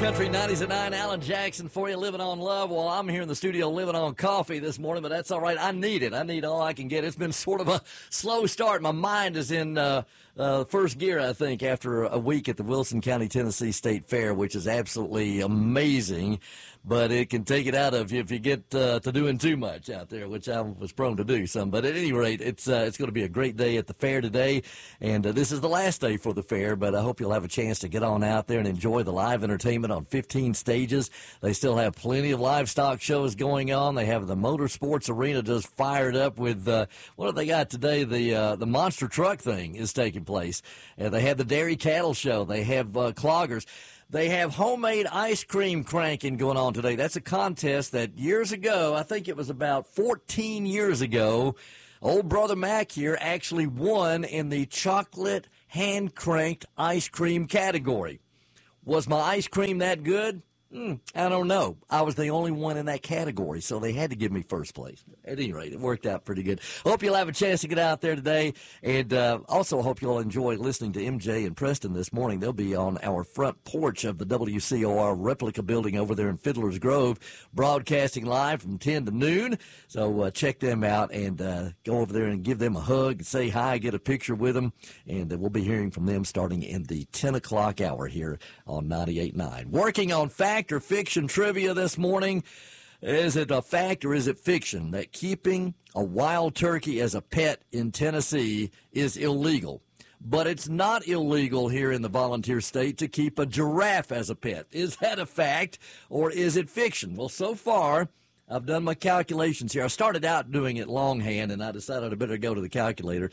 Country 90s at 9, Alan Jackson for you, living on love. Well, I'm here in the studio living on coffee this morning, but that's all right. I need it. I need all I can get. It's been sort of a slow start. My mind is in first gear, I think, after a week at the Wilson County, Tennessee State Fair, which is absolutely amazing. But it can take it out of you if you get to doing too much out there, which I was prone to do some. But at any rate, it's going to be a great day at the fair today. And this is the last day for the fair, but I hope you'll have a chance to get on out there and enjoy the live entertainment on 15 stages. They still have plenty of livestock shows going on. They have the motorsports arena just fired up with, what have they got today? The monster truck thing is taking place. They have the dairy cattle show. They have cloggers. They have homemade ice cream cranking going on today. That's a contest that years ago, I think it was about 14 years ago, old brother Mac here actually won in the chocolate hand-cranked ice cream category. Was my ice cream that good? I don't know. I was the only one in that category, so they had to give me first place. At any rate, it worked out pretty good. Hope you'll have a chance to get out there today, and also hope you'll enjoy listening to MJ and Preston this morning. They'll be on our front porch of the WCOR replica building over there in Fiddler's Grove, broadcasting live from 10 to noon. So check them out and go over there and give them a hug, say hi, get a picture with them, and we'll be hearing from them starting in the 10 o'clock hour here on 98.9. Working on fact or fiction trivia this morning. Is it a fact or is it fiction that keeping a wild turkey as a pet in Tennessee is illegal? But it's not illegal here in the volunteer state to keep a giraffe as a pet. Is that a fact or is it fiction? Well, so far, I've done my calculations here. I started out doing it longhand, and I decided I better go to the calculator.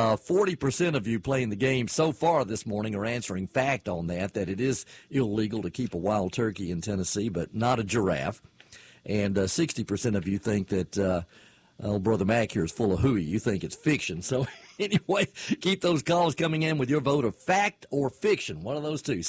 40% of you playing the game so far this morning are answering fact on that it is illegal to keep a wild turkey in Tennessee, but not a giraffe. And 60% of you think that old brother Mac here is full of hooey. You think it's fiction. So anyway, keep those calls coming in with your vote of fact or fiction. One of those two.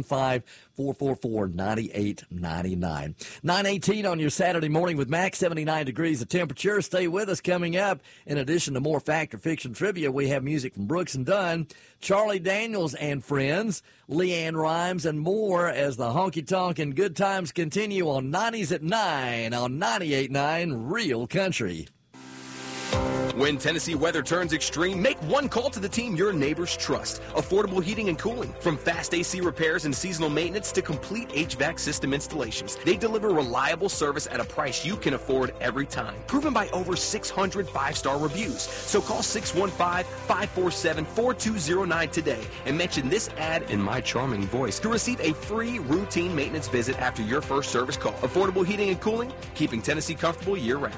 615-444-9899. 9:18 on your Saturday morning with Mac. 79 degrees of temperature. Stay with us. Coming up, in addition to more fact or fiction trivia, we have music from Brooks and Dunn, Charlie Daniels and Friends, Leanne Rhymes, and more as the honky-tonk and good times continue on 90s at 9 on 98.9 Real Country. When Tennessee weather turns extreme, make one call to the team your neighbors trust. Affordable heating and cooling. From fast AC repairs and seasonal maintenance to complete HVAC system installations, they deliver reliable service at a price you can afford every time. Proven by over 600 five-star reviews. So call 615-547-4209 today and mention this ad in my charming voice to receive a free routine maintenance visit after your first service call. Affordable heating and cooling, keeping Tennessee comfortable year-round.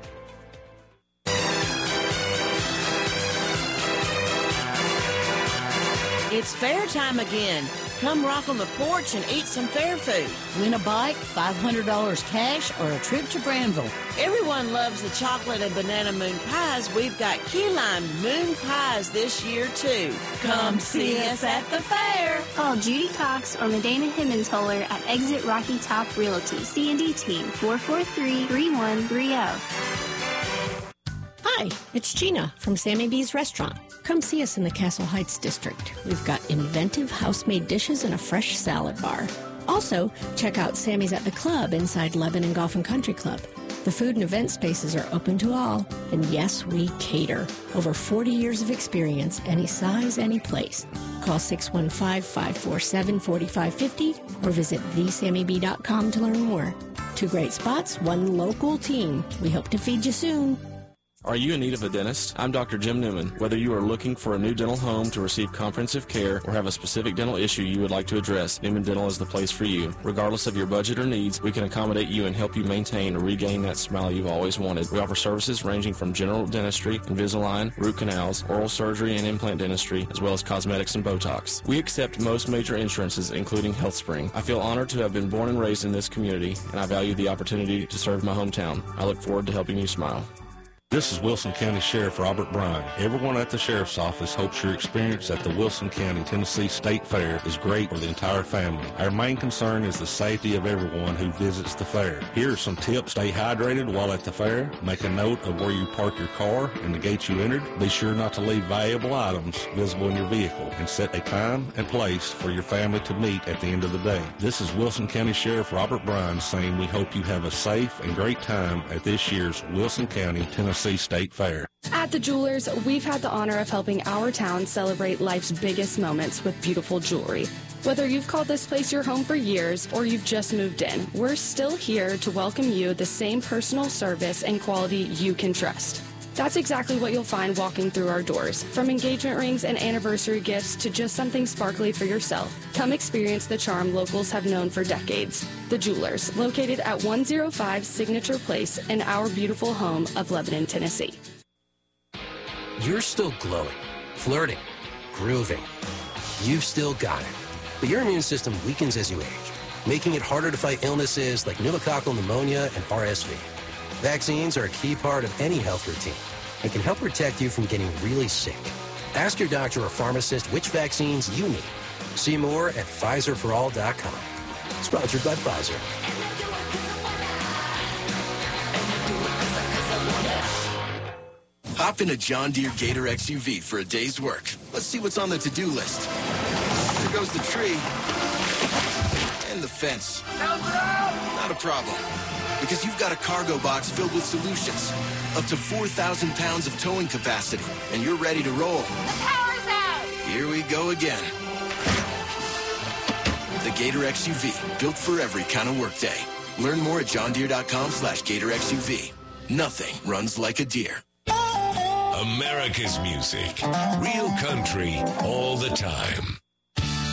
It's fair time again. Come rock on the porch and eat some fair food. Win a bike, $500 cash, or a trip to Granville. Everyone loves the chocolate and banana moon pies. We've got key lime moon pies this year, too. Come see us at the fair. Call Judy Cox or Medina Himmensholer at Exit Rocky Top Realty, C&D Team, 443-3130. Hi, it's Gina from Sammy B's Restaurant. Come see us in the Castle Heights district. We've got inventive house-made dishes and a fresh salad bar. Also, check out Sammy's at the Club inside Lebanon Golf and Country Club. The food and event spaces are open to all, and yes, we cater. Over 40 years of experience, any size, any place. Call 615-547-4550 or visit thesammyb.com to learn more. 2 great spots, 1 local team. We hope to feed you soon. Are you in need of a dentist? I'm Dr. Jim Newman. Whether you are looking for a new dental home to receive comprehensive care or have a specific dental issue you would like to address, Newman Dental is the place for you. Regardless of your budget or needs, we can accommodate you and help you maintain or regain that smile you've always wanted. We offer services ranging from general dentistry, Invisalign, root canals, oral surgery and implant dentistry, as well as cosmetics and Botox. We accept most major insurances, including HealthSpring. I feel honored to have been born and raised in this community, and I value the opportunity to serve my hometown. I look forward to helping you smile. This is Wilson County Sheriff Robert Bryan. Everyone at the Sheriff's Office hopes your experience at the Wilson County, Tennessee State Fair is great for the entire family. Our main concern is the safety of everyone who visits the fair. Here are some tips. Stay hydrated while at the fair. Make a note of where you park your car and the gate you entered. Be sure not to leave valuable items visible in your vehicle, and set a time and place for your family to meet at the end of the day. This is Wilson County Sheriff Robert Bryan saying we hope you have a safe and great time at this year's Wilson County, Tennessee State Fair. At the Jewelers, we've had the honor of helping our town celebrate life's biggest moments with beautiful jewelry. Whether you've called this place your home for years or you've just moved in, we're still here to welcome you the same personal service and quality you can trust. That's exactly what you'll find walking through our doors. From engagement rings and anniversary gifts to just something sparkly for yourself, come experience the charm locals have known for decades. The Jewelers, located at 105 Signature Place in our beautiful home of Lebanon, Tennessee. You're still glowing, flirting, grooving. You've still got it. But your immune system weakens as you age, making it harder to fight illnesses like pneumococcal pneumonia and RSV. Vaccines are a key part of any health routine and can help protect you from getting really sick. Ask your doctor or pharmacist which vaccines you need. See more at PfizerForAll.com. Sponsored by Pfizer. Hop in a John Deere Gator XUV for a day's work. Let's see what's on the to-do list. There goes the tree. And the fence. Not a problem. Because you've got a cargo box filled with solutions. Up to 4,000 pounds of towing capacity. And you're ready to roll. The power's out! Here we go again. The Gator XUV. Built for every kind of workday. Learn more at johndeere.com/Gator XUV. Nothing runs like a Deere. America's music. Real country all the time.